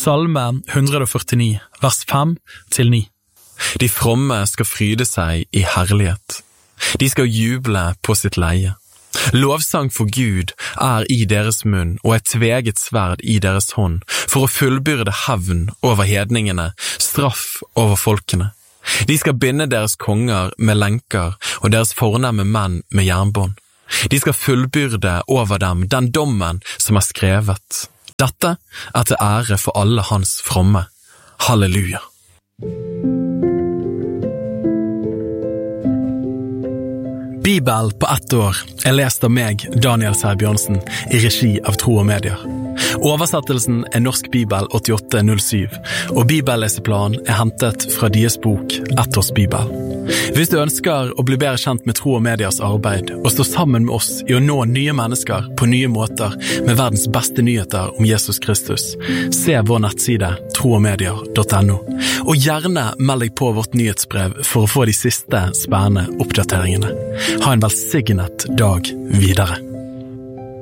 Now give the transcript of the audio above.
Salme 149, vers 5-9. De fromme skal fryde seg i herlighet. De skal juble på sitt leie. Lovsang for Gud i deres munn og et tveget sverd i deres hånd, for å fullbyrde hevn over hedningene, straff over folkene. De skal binde deres konger med lenker og deres fornemme menn med jernbånd. De skal fullbyrde over dem den dommen som skrevet. Dette til ære for alle hans fromme. Halleluja. Bibel på 1 år lest av meg, Daniel Sæbjørnsen, i regi av Tro og Medier. Oversettelsen Norsk Bibel 8807, og bibelleseplanen hentet fra deres bok 1 års Bibel. Hvis du ønsker å bli bedre kjent med Tro og Mediers arbeid, og stå sammen med oss i å nå nye mennesker på nye måter med verdens beste nyheter om Jesus Kristus, se vår nettside troogmedier.no, og gjerne meld deg på vårt nyhetsbrev for å få de siste spennende oppdateringene. Ha en velsignet dag videre.